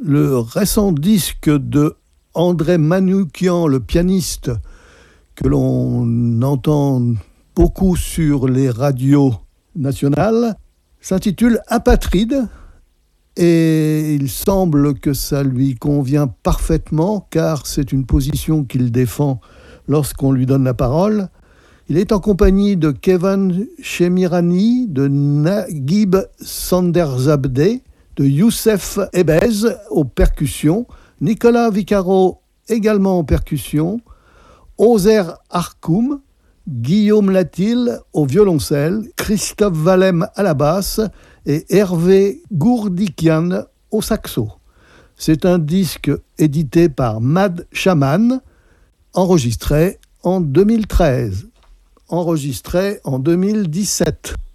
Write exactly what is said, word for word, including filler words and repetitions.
le récent disque de André Manoukian, le pianiste, que l'on entend beaucoup sur les radios nationales, s'intitule Apatride, et il semble que ça lui convient parfaitement, car c'est une position qu'il défend lorsqu'on lui donne la parole. Il est en compagnie de Kevin Chemirani, de Naguib Sanderzadeh, de Youssef Ebez aux percussions, Nicolas Vicaro également aux percussions, Ozer Arkoum, Guillaume Latil au violoncelle, Christophe Valem à la basse et Hervé Gourdikian au saxo. C'est un disque édité par Mad Shaman, enregistré en deux mille treize, enregistré en deux mille dix-sept.